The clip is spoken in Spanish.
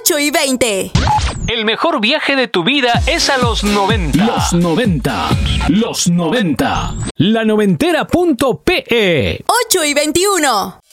8:20. El mejor viaje de tu vida es a los 90. Los 90. Los 90. La noventera.pe. 8:21.